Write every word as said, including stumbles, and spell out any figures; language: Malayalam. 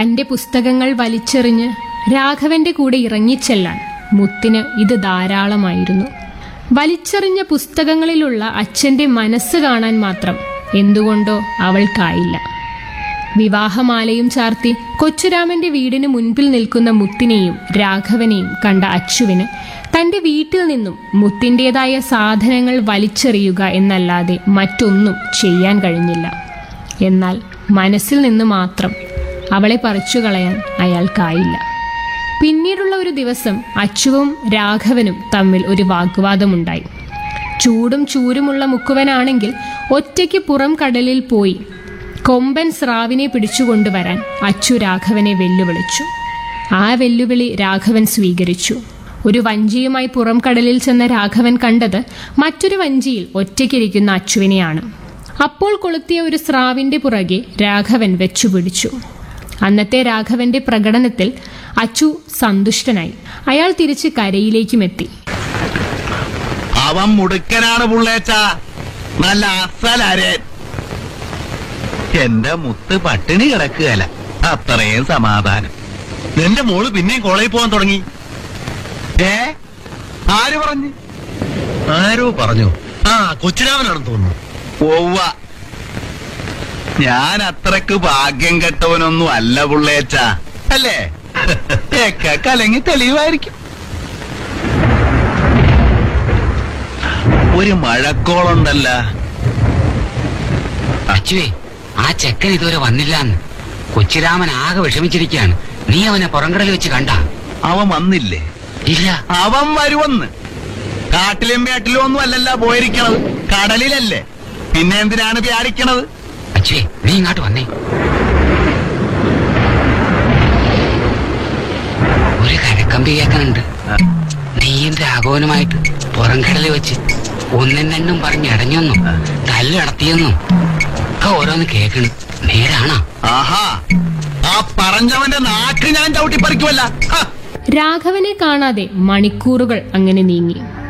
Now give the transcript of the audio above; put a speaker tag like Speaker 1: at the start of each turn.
Speaker 1: തന്റെ പുസ്തകങ്ങൾ വലിച്ചെറിഞ്ഞ് രാഘവന്റെ കൂടെ ഇറങ്ങിച്ചെല്ലാൻ മുത്തിന് ഇത് ധാരാളമായിരുന്നു. വലിച്ചെറിഞ്ഞ പുസ്തകങ്ങളിലുള്ള അച്ഛന്റെ മനസ്സ് കാണാൻ മാത്രം എന്തുകൊണ്ടോ അവൾക്കായില്ല. വിവാഹമാലയും ചാർത്തി കൊച്ചുരാമന്റെ വീടിന് മുൻപിൽ നിൽക്കുന്ന മുത്തിനെയും രാഘവനെയും കണ്ട അച്ചുവിന് തന്റെ വീട്ടിൽ നിന്നും മുത്തിൻ്റെതായ സാധനങ്ങൾ വലിച്ചെറിയുക എന്നല്ലാതെ മറ്റൊന്നും ചെയ്യാൻ കഴിഞ്ഞില്ല. എന്നാൽ മനസ്സിൽ നിന്ന് മാത്രം അവളെ പറിച്ചു കളയാൻ അയാൾക്കായില്ല. പിന്നീടുള്ള ഒരു ദിവസം അച്ചുവും രാഘവനും തമ്മിൽ ഒരു വാഗ്വാദമുണ്ടായി. ചൂടും ചൂരുമുള്ള മുക്കുവനാണെങ്കിൽ ഒറ്റയ്ക്ക് പുറം കടലിൽ പോയി കൊമ്പൻ സ്രാവിനെ പിടിച്ചുകൊണ്ടുവരാൻ അച്ചു രാഘവനെ വെല്ലുവിളിച്ചു. ആ വെല്ലുവിളി രാഘവൻ സ്വീകരിച്ചു. ഒരു വഞ്ചിയുമായി പുറം കടലിൽ ചെന്ന രാഘവൻ കണ്ടത് മറ്റൊരു വഞ്ചിയിൽ ഒറ്റയ്ക്കിരിക്കുന്ന അച്ചുവിനെയാണ്. അപ്പോൾ കൊളുത്തിയ ഒരു സ്രാവിന്റെ പുറകെ രാഘവൻ വെച്ചുപിടിച്ചു. അന്നത്തെ രാഘവന്റെ പ്രകടനത്തിൽ അച്ചു സന്തുഷ്ടനായി. അയാൾ തിരിച്ച് കരയിലേക്കുമെത്തി.
Speaker 2: അവൻ മുടുക്കനാണ് പുള്ളേച്ച, നല്ല അസലാരൻ. എന്റെ മുത്ത് പട്ടിണി കിടക്കുകയല്ല, അത്രയും സമാധാനം. നിന്റെ മോള് പിന്നെയും കോളേജിൽ പോകാൻ തുടങ്ങി. ഏ ആര് പറഞ്ഞു? ആരോ പറഞ്ഞു. ആ കൊച്ചുരാമനാണെന്ന് തോന്നുന്നു. ഓവ്വ, ഞാൻ അത്രക്ക് ഭാഗ്യം കെട്ടവനൊന്നും അല്ല പുള്ളേച്ച, അല്ലേ? കലങ്ങി തെളിവായിരിക്കും. ഒരു മഴക്കോളുണ്ടല്ല.
Speaker 3: അച്ചുവേ, ആ ചെക്കൻ ഇതുവരെ വന്നില്ലാന്ന്. കൊച്ചുരാമൻ ആകെ വിഷമിച്ചിരിക്കുകയാണ്. നീ അവനെ പുറംകടലിൽ വെച്ച് കണ്ട?
Speaker 2: അവൻ വന്നില്ലേ?
Speaker 3: ഇല്ല.
Speaker 2: അവൻ വരുവന്ന്. കാട്ടിലും വേട്ടിലും ഒന്നും അല്ലല്ല പോയിരിക്കണത്, കടലിലല്ലേ. പിന്നെ എന്തിനാണ് വ്യാടിക്കണത്?
Speaker 3: അച്ചുവേ, നീ ഇങ്ങോട്ട് വന്നേ. ഒരു കരക്കമ്പി കേൾക്കാനുണ്ട്. നീയും രാഘവനുമായിട്ട് പുറംകടലിൽ വെച്ച് ഒന്നും രണ്ടും പറഞ്ഞ് ഇടഞ്ഞെന്നും തല്ല് നടത്തിയെന്നും ഒക്കെ ഓരോന്ന് കേൾക്കണ്. നേരാണോ?
Speaker 2: ആഹാ, ആ പറഞ്ഞവന്റെ നാക്ക് ഞാൻ ചവിട്ടിപ്പറിക്കുമല്ല.
Speaker 1: രാഘവനെ കാണാതെ മണിക്കൂറുകൾ അങ്ങനെ നീങ്ങി.